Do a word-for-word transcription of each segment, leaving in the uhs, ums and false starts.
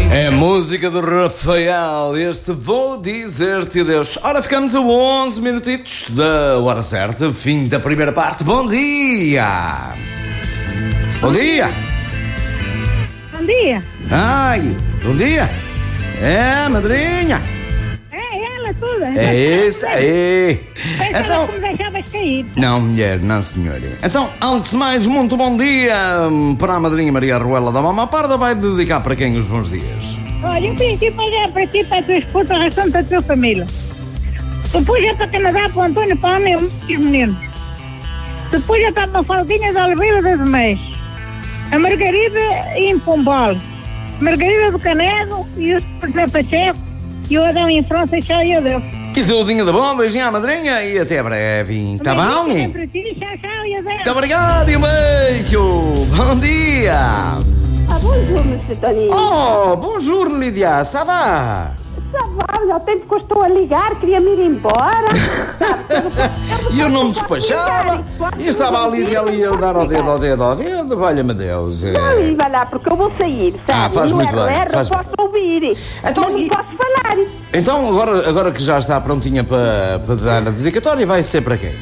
É a música do Rafael, este Vou Dizer-te Adeus. Ora, ficamos a onze minutitos da hora certa, fim da primeira parte. Bom dia! Bom dia! Bom dia! Ai, bom dia! É, madrinha! É ela toda! É isso aí! Pensava Então... que me deixavas cair. Não, mulher, não, senhora. Então, antes de mais, muito bom dia para a madrinha Maria Arruela da Mama Parda. Vai dedicar para quem os bons dias? Olha, em princípio é para ti, para a tua esposa, para o restante da tua família. Depois é para Canadá, para o Antônio, para a Ana e os meninos. Depois é para a Mafaldinha da Oliveira das Mães. A Margarida em Pombal. Margarida do Canedo e o José Pacheco e o Adão em França e tchau e adeus. Que saudinha da bom, beijinho à madrinha e até breve. Tá bom? É para ti, tchau, tchau e adeus. Muito obrigado e um beijo. Bom dia. Ah, bonjour, monsieur Toninho. Oh, bonjour, Lídia. Ça va? Ça va, já tempo que eu estou a ligar, queria-me ir embora. E eu não me despachava. E estava a Lídia ali a dar ao dedo, ao dedo, ao dedo. Valha-me Deus. É... Não, e vai lá, porque eu vou sair, sabe? Ah, faz no muito bem, R R faz eu posso ouvir, então, mas não e... posso falar. Então, agora, agora que já está prontinha para, para dar a dedicatória, vai ser para quem?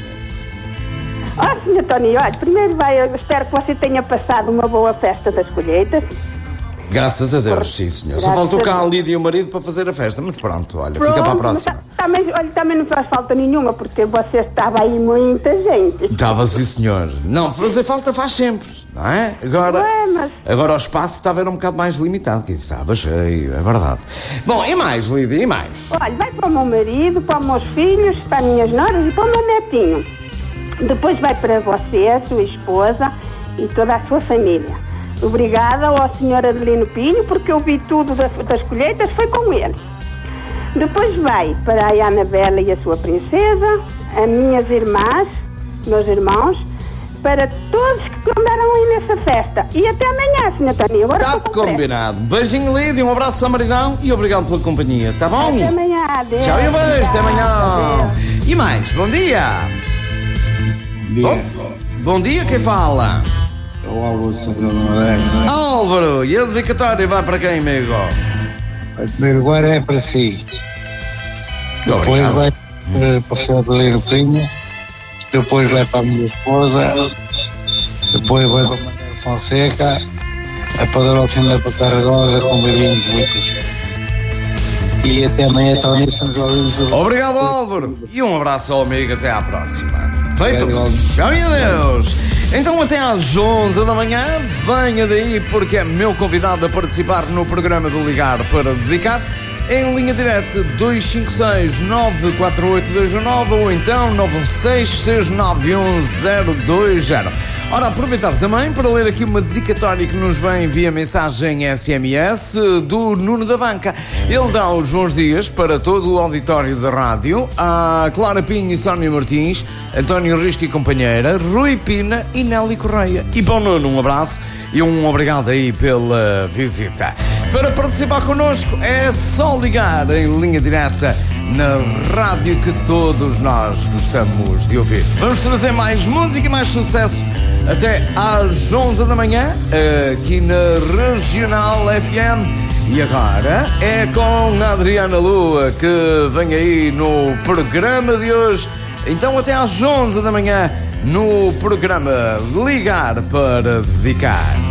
Ó, oh, senhor Toninho, olha, primeiro vai, eu espero que você tenha passado uma boa festa das colheitas. Graças a Deus, sim, senhor. Só faltou cá a Lídia e o marido para fazer a festa, mas pronto, olha, Pronto, fica para a próxima. Também, olha, também não faz falta nenhuma, porque você estava aí muita gente. Estava, sim, senhor. Não, fazer falta faz sempre, não é? Agora, Ué, mas... agora o espaço estava era um bocado mais limitado, que estava cheio, é verdade. Bom, e mais, Lídia, e mais? Olha, vai para o meu marido, para os meus filhos, para as minhas noras e para o meu netinho. Depois vai para você, a sua esposa e toda a sua família. Obrigada ao senhor Adelino Pinho, porque eu vi tudo das, das colheitas, foi com ele. Depois vai para a Anabela e a sua princesa, as minhas irmãs, meus irmãos, para todos que andaram aí nessa festa. E até amanhã, senhor Toninho. Agora Está combinado. Beijinho, Lídia, um abraço ao maridão e obrigado pela companhia, tá bom? Até amanhã, adeus. Tchau e um beijo, até amanhã. Adeus. E mais, bom dia. Bom, bom dia, quem fala? É o Álvaro Santana Madeira. Álvaro, e a dedicatória vai para quem, amigo? O primeiro agora é para si. Muito Depois obrigado. vai para, para o senhor Adelino Pinho. Depois vai para a minha esposa. Depois vai para a Manuel Fonseca. É para dar ao fim para Caragosa com beijinhos muitos. E até amanhã, Tony, estamos ouvindo. Obrigado, Álvaro. E um abraço ao amigo, até à próxima. Feito. Obrigado. Tchau e adeus. Então até às onze da manhã, venha daí porque é meu convidado a participar no programa do Ligar para Dedicar. Em linha direta dois cinco seis, nove quatro oito dois um nove ou então nove um seis, seis nove um zero dois zero. Ora, aproveitar também para ler aqui uma dedicatória que nos vem via mensagem S M S do Nuno da Banca. Ele dá os bons dias para todo o auditório da rádio, a Clara Pinho e Sónia Martins, António Risco e companheira, Rui Pina e Nelly Correia. E para o Nuno, um abraço e um obrigado aí pela visita. Para participar connosco é só ligar em linha direta na rádio que todos nós gostamos de ouvir. Vamos trazer mais música e mais sucesso até às onze da manhã aqui na Regional F M. E agora é com a Adriana Lua que vem aí no programa de hoje. Então até às onze da manhã no programa Ligar para Dedicar.